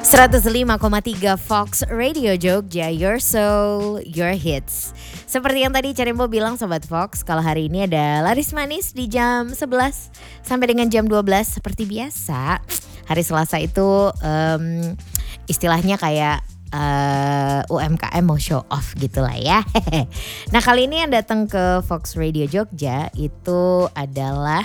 105,3 Fox Radio Jogja, your soul, your hits. Seperti yang tadi Carembo bilang Sobat Fox, kalau hari ini ada laris manis di jam 11 sampai dengan jam 12 seperti biasa. Hari Selasa itu istilahnya kayak UMKM mau show off gitu lah ya. Nah kali ini yang datang ke Fox Radio Jogja itu adalah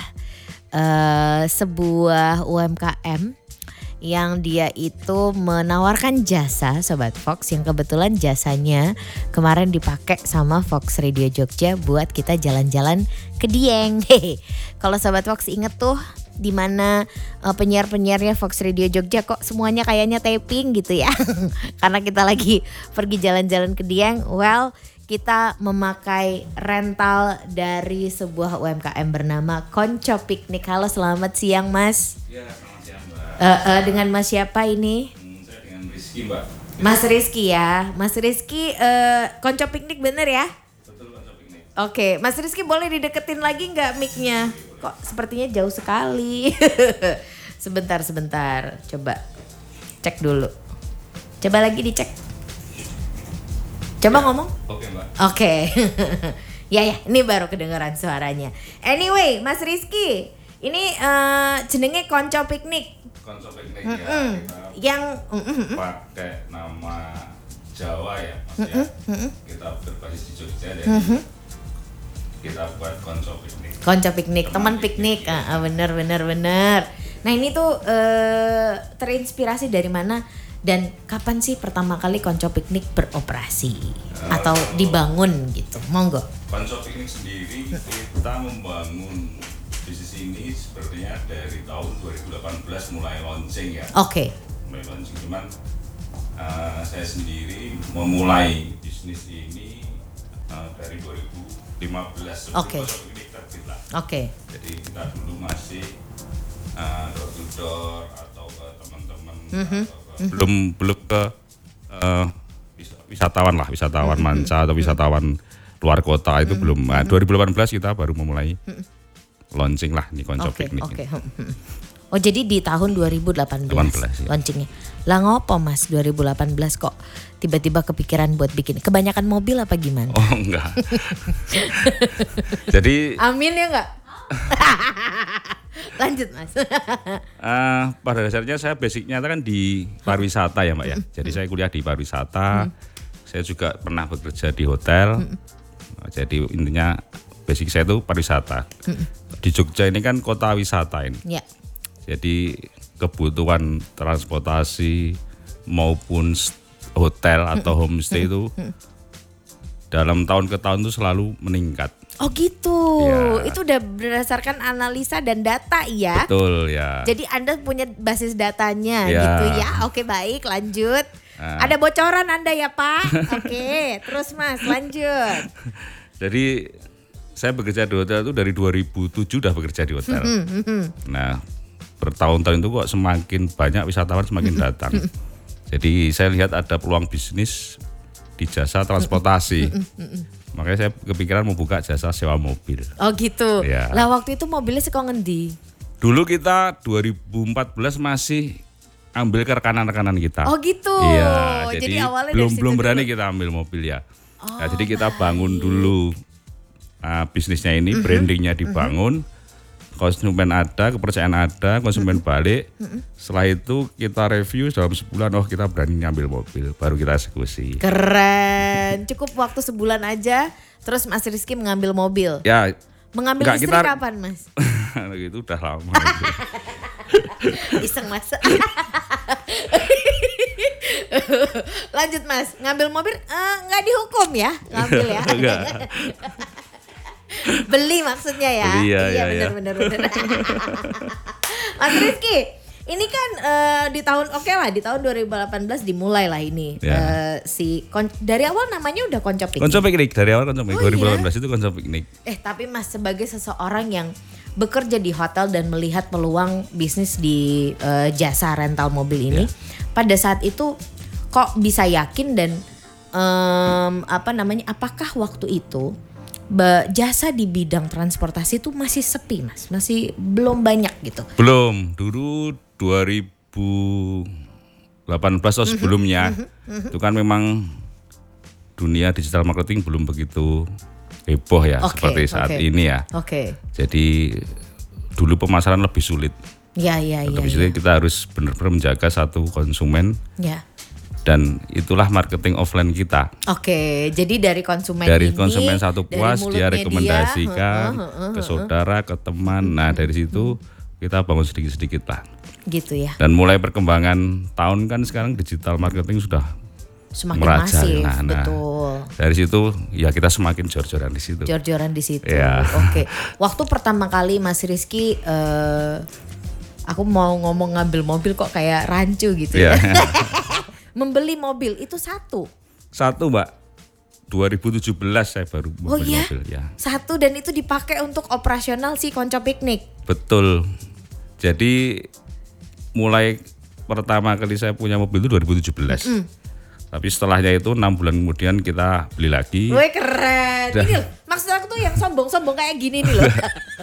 sebuah UMKM yang dia itu menawarkan jasa Sobat Fox, yang kebetulan jasanya kemarin dipakai sama Fox Radio Jogja buat kita jalan-jalan ke Dieng. Kalau Sobat Fox inget tuh di mana penyiar-penyiarnya Fox Radio Jogja kok semuanya kayaknya taping gitu ya. Karena kita lagi pergi jalan-jalan ke Dieng. Well, kita memakai rental dari sebuah UMKM bernama Konco Piknik. Halo, selamat siang Mas. Ya, selamat siang Mbak. Dengan Mas siapa ini? Saya dengan Rizky Mbak. Mas Rizky ya. Mas Rizky Konco Piknik bener ya? Betul, Konco Piknik. Oke, Mas Rizky boleh dideketin lagi nggak mic-nya? Kok sepertinya jauh sekali. Sebentar. Coba cek dulu. Coba lagi dicek. Coba ngomong. Oke Mbak. Oke. Ya, ini baru kedengeran suaranya. Anyway, Mas Rizky, ini jenenge Konco Piknik. Konco Piknik ya. Yang pakai nama Jawa ya, maksudnya kita berbasis di Jogja dan kita buat Konco Piknik. Konco Piknik, teman piknik. Bener. Nah ini tuh terinspirasi dari mana dan kapan sih pertama kali Konco Piknik beroperasi atau dibangun gitu? Monggo. Konco Piknik sendiri kita membangun bisnis ini sepertinya dari tahun 2018 mulai launching ya. Oke. Mulai launching, cuman saya sendiri memulai bisnis ini dari 2015 sebelum Konco Piknik terbit lah. Oke. Jadi kita dulu masih door to door atau ke teman-teman atau belum ke wisatawan manca atau wisatawan luar kota itu belum. 2018 kita baru memulai launching lah nih Konco Piknik. Oke. Oh jadi di tahun 2018 ya. launchingnya. Lah ngopo Mas 2018 kok tiba-tiba kepikiran buat bikin? Kebanyakan mobil apa gimana? Oh enggak. Jadi amin ya enggak? Lanjut Mas. Pada dasarnya saya basicnya kan di pariwisata ya Mbak ya. Jadi saya kuliah di pariwisata. Saya juga pernah bekerja di hotel. Jadi intinya basic saya itu pariwisata. Di Jogja ini kan kota wisata ini. Ya. Jadi kebutuhan transportasi maupun hotel atau homestay itu dalam tahun ke tahun itu selalu meningkat. Oh gitu. Ya. Itu udah berdasarkan analisa dan data ya. Betul ya. Jadi Anda punya basis datanya Ya. gitu ya. Oke baik, lanjut. Ada bocoran Anda ya Pak. Oke, terus Mas lanjut. Jadi saya bekerja di hotel itu dari 2007 udah bekerja di hotel. Nah, bertahun-tahun itu kok semakin banyak wisatawan semakin datang. Jadi saya lihat ada peluang bisnis di jasa transportasi. Makanya saya kepikiran mau buka jasa sewa mobil. Oh gitu. Ya. Lah waktu itu mobilnya sih kok ngendi? Dulu kita 2014 masih ambil ke rekanan-rekanan kita. Oh gitu. Iya, Jadi jadi awalnya dari situ belum berani dulu. kita ambil mobil ya. Nah, jadi kita bangun dulu bisnisnya ini, brandingnya dibangun, konsumen ada, kepercayaan ada, konsumen balik. Setelah itu kita review dalam sebulan, oh kita berani ngambil mobil, baru kita eksekusi. Keren. Cukup waktu sebulan aja, terus Mas Rizky mengambil mobil. Ya, Mengambil enggak, istri kita- kapan Mas? itu udah lama. Iseng Mas. Lanjut Mas, ngambil mobil nggak dihukum ya, ngambil ya. Enggak. Beli maksudnya ya. Beli, ya, Iya ya. benar. Mas Rizky, ini kan di tahun di tahun 2018 dimulai lah ini. Ya. Dari awal namanya udah Konco Piknik. Konco Piknik, dari awal Konco Piknik, Oh, 2018 itu Konco Piknik. Tapi Mas sebagai seseorang yang bekerja di hotel dan melihat peluang bisnis di jasa rental mobil ini, pada saat itu kok bisa yakin dan apakah waktu itu jasa di bidang transportasi itu masih sepi Mas, masih belum banyak gitu? Belum, dulu 2000 atau sebelumnya itu kan memang dunia digital marketing belum begitu heboh ya seperti saat ini ya. Jadi dulu pemasaran lebih sulit. Lebih sulit, kita harus benar-benar menjaga satu konsumen. Dan itulah marketing offline kita. Jadi dari konsumen satu puas dia rekomendasikan ke saudara, ke teman. Nah dari situ kita bangun sedikit-sedikit lah. Gitu ya. Dan mulai perkembangan tahun kan sekarang digital marketing sudah semakin masif. Betul. Dari situ ya kita semakin jor-joran di situ. Ya. Waktu pertama kali Mas Rizky, aku mau ngomong ngambil mobil kok kayak rancu gitu ya. Membeli mobil itu satu Mbak, 2017 saya baru membeli mobil ya. Satu, dan itu dipakai untuk operasional si Konco Piknik. Betul. Jadi mulai pertama kali saya punya mobil itu 2017. Tapi setelahnya itu 6 bulan kemudian kita beli lagi. Wih keren. Ini loh, maksud aku tuh yang sombong-sombong kayak gini nih loh.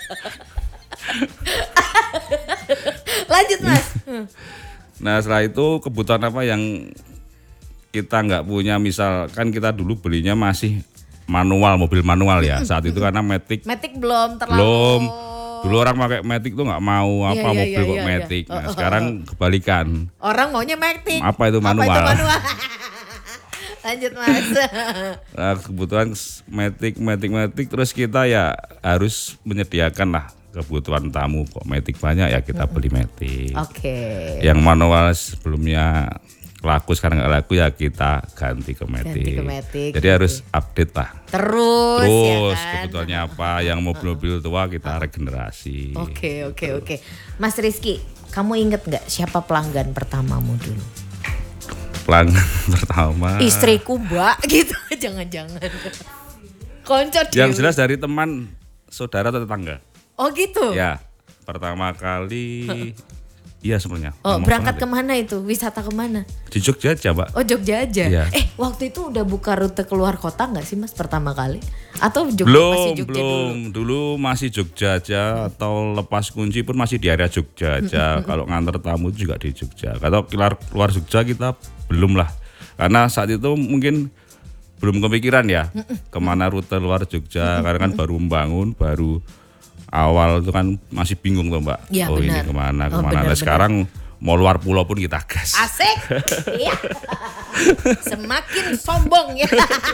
Lanjut Mas. Nah setelah itu kebutuhan apa yang kita nggak punya, misalkan kita dulu belinya masih manual, mobil manual ya saat itu karena Matic belum. Dulu orang pakai Matic tuh nggak mau mobil kok Matic. Nah sekarang kebalikan. Orang maunya Matic. Apa itu manual? Lanjut Mas. Nah, kebutuhan Matic terus kita ya harus menyediakan lah kebutuhan tamu, kok Matic banyak ya kita beli Matic. Yang manual sebelumnya laku sekarang nggak laku ya kita ganti ke Matic. Jadi harus update lah. Terus ya kan? Kebutuhannya apa? Yang mobil-mobil tua kita regenerasi. Oke. Mas Rizky, kamu inget nggak siapa pelanggan pertamamu dulu? Pelanggan pertama? Istriku Mbak gitu, jangan-jangan. Konco yang jelas dari teman, saudara atau tetangga. Oh gitu? Ya, pertama kali iya sebenarnya. Berangkat kemana itu? Wisata kemana? Di Jogja aja Mbak. Oh Jogja aja? Ya. Waktu itu udah buka rute keluar kota gak sih Mas pertama kali? Atau masih Jogja belum. Dulu masih Jogja aja, atau lepas kunci pun masih di area Jogja aja. Kalau nganter tamu juga di Jogja. Kalau keluar Jogja kita belum lah. Karena saat itu mungkin belum kepikiran ya kemana rute luar Jogja. Karena kan baru membangun, baru awal itu kan masih bingung tuh Mbak. Ya, ini kemana. Nah, sekarang mau luar pulau pun kita gas. Asik. Iya. Semakin sombong ya.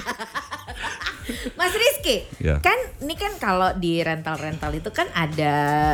Mas Rizky, kan ini kan kalau di rental itu kan ada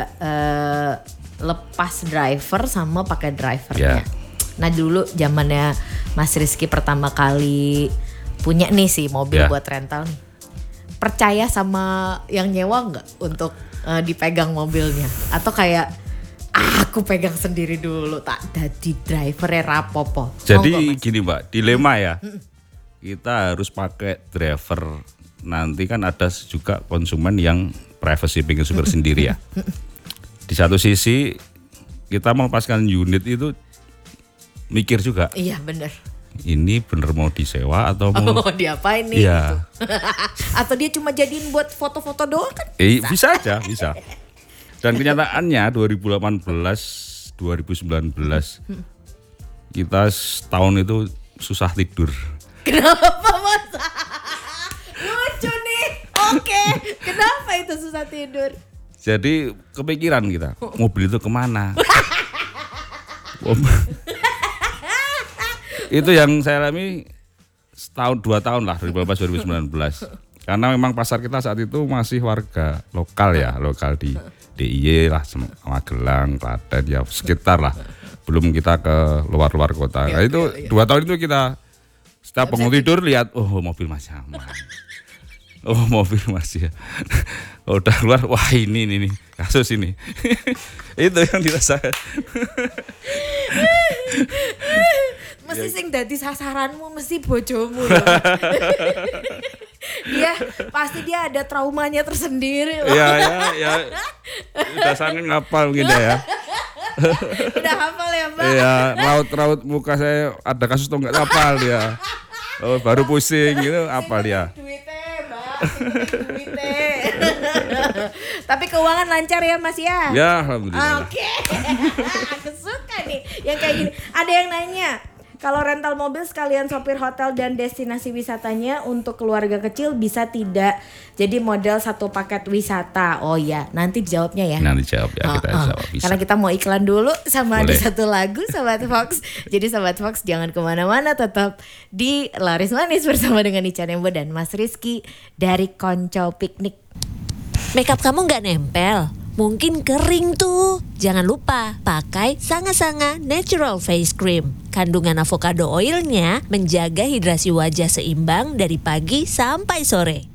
lepas driver sama pakai drivernya. Nah dulu zamannya Mas Rizky pertama kali punya nih sih mobil buat rental nih. Percaya sama yang nyewa nggak untuk dipegang mobilnya? Atau kayak aku pegang sendiri dulu tak jadi drivernya rapopo? Jadi gini Mbak, dilema ya. Kita harus pakai driver. Nanti kan ada juga konsumen yang privacy pengen super sendiri ya. Di satu sisi kita melepaskan unit itu mikir juga. Iya benar. Ini bener mau disewa atau mau diapain nih? Iya. Gitu. Atau dia cuma jadiin buat foto-foto doang kan? Bisa aja, bisa. Dan kenyataannya 2018, 2019 kita setahun itu susah tidur. Kenapa Mas? Lucu nih. Oke. Kenapa itu susah tidur? Jadi kepikiran kita, mobil itu kemana? Itu yang saya alami setahun 2 tahun lah 2018-2019. Karena memang pasar kita saat itu masih warga lokal ya, lokal di DIY lah, Magelang, Klaten ya sekitar lah. Belum kita ke luar-luar kota. Nah itu 2 tahun itu kita setiap bangun tidur lihat, oh mobil masih aman. Oh mobil masih ya. Udah keluar, wah ini kasus ini. Itu yang dirasakan. Mesti sing dadi sasaranmu mesti bojomu. Pasti dia ada traumanya tersendiri loh. Ya. Udah sangat ngapal mungkin ya. Udah hafal ya Mbak? Iya, raut muka saya ada kasus tuh enggak hafal dia. Oh, baru pusing gitu, hafal dia. Tapi keuangan lancar ya Mas ya? Ya alhamdulillah. Oke. Aku suka nih yang kayak gini. Ada yang nanya, Kalau rental mobil sekalian sopir hotel dan destinasi wisatanya untuk keluarga kecil bisa tidak jadi model satu paket wisata. Oh ya, nanti dijawabnya ya. Nanti jawab ya, kita jawab bisa. Karena kita mau iklan dulu sama Boleh. di satu lagu Sobat Fox. Jadi Sobat Fox jangan kemana-mana, tetap di Laris Manis bersama dengan Ica Nembo dan Mas Rizky dari Konco Piknik. Makeup kamu nggak nempel? Mungkin kering tuh. Jangan lupa pakai Sanga-Sanga Natural Face Cream. Kandungan avocado oilnya menjaga hidrasi wajah seimbang dari pagi sampai sore.